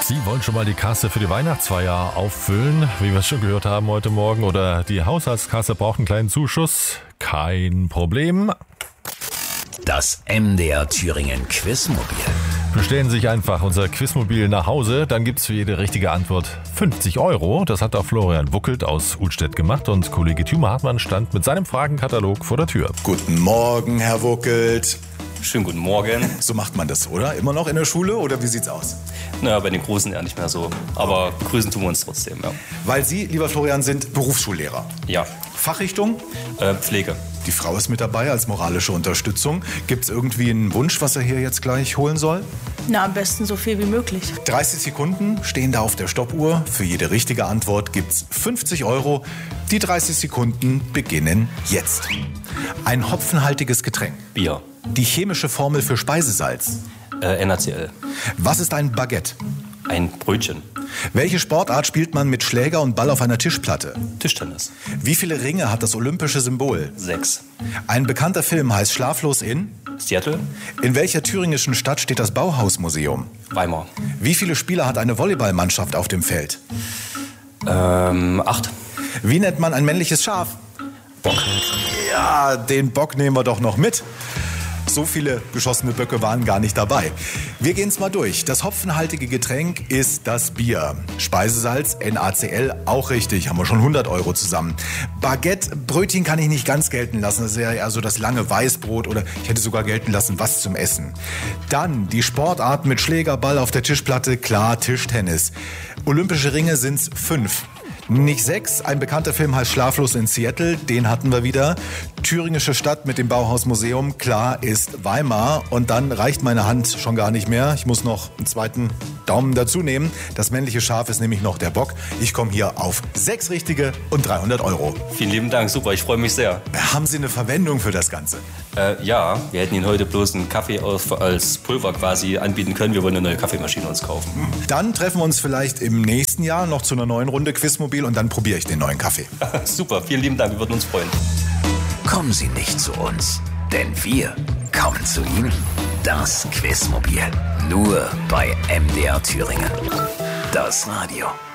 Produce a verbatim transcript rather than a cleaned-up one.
Sie wollen schon mal die Kasse für die Weihnachtsfeier auffüllen, wie wir es schon gehört haben heute Morgen, oder die Haushaltskasse braucht einen kleinen Zuschuss? Kein Problem. Das M D R Thüringen Quizmobil. Bestellen Sie sich einfach unser Quizmobil nach Hause, dann gibt's für jede richtige Antwort fünfzig Euro. Das hat auch Florian Wuckelt aus Utstedt gemacht und Kollege Tümer Hartmann stand mit seinem Fragenkatalog vor der Tür. Guten Morgen, Herr Wuckelt. Schönen guten Morgen. So macht man das, oder? Immer noch in der Schule oder wie sieht's aus? Naja, bei den Großen eher nicht mehr so. Aber begrüßen tun wir uns trotzdem, ja. Weil Sie, lieber Florian, sind Berufsschullehrer. Ja. Fachrichtung? Äh, Pflege. Die Frau ist mit dabei als moralische Unterstützung. Gibt's irgendwie einen Wunsch, was er hier jetzt gleich holen soll? Na, am besten so viel wie möglich. dreißig Sekunden stehen da auf der Stoppuhr. Für jede richtige Antwort gibt's fünfzig Euro. Die dreißig Sekunden beginnen jetzt. Ein hopfenhaltiges Getränk. Bier. Die chemische Formel für Speisesalz. Äh, N A C L. Was ist ein Baguette? Ein Brötchen. Welche Sportart spielt man mit Schläger und Ball auf einer Tischplatte? Tischtennis. Wie viele Ringe hat das olympische Symbol? Sechs. Ein bekannter Film heißt Schlaflos in? Seattle. In welcher thüringischen Stadt steht das Bauhausmuseum? Weimar. Wie viele Spieler hat eine Volleyballmannschaft auf dem Feld? Ähm, acht. Wie nennt man ein männliches Schaf? Bock. Ja, den Bock nehmen wir doch noch mit. So viele geschossene Böcke waren gar nicht dabei. Wir gehen's mal durch. Das hopfenhaltige Getränk ist das Bier. Speisesalz, N A C L, auch richtig. Haben wir schon hundert Euro zusammen. Baguette, Brötchen kann ich nicht ganz gelten lassen. Das ist ja eher so das lange Weißbrot oder ich hätte sogar gelten lassen, was zum Essen. Dann die Sportart mit Schlägerball auf der Tischplatte. Klar, Tischtennis. Olympische Ringe sind's fünf. Nicht sechs. Ein bekannter Film heißt Schlaflos in Seattle. Den hatten wir wieder. Thüringische Stadt mit dem Bauhausmuseum. Klar ist Weimar. Und dann reicht meine Hand schon gar nicht mehr. Ich muss noch einen zweiten Daumen dazu nehmen. Das männliche Schaf ist nämlich noch der Bock. Ich komme hier auf sechs richtige und dreihundert Euro. Vielen lieben Dank, super, ich freue mich sehr. Haben Sie eine Verwendung für das Ganze? Äh, ja, wir hätten Ihnen heute bloß einen Kaffee auf, als Pulver quasi anbieten können. Wir wollen eine neue Kaffeemaschine uns kaufen. Dann treffen wir uns vielleicht im nächsten Jahr noch zu einer neuen Runde Quizmobil und dann probiere ich den neuen Kaffee. Super, vielen lieben Dank, wir würden uns freuen. Kommen Sie nicht zu uns, denn wir kommen zu Ihnen. Das Quizmobil. Nur bei M D R Thüringen. Das Radio.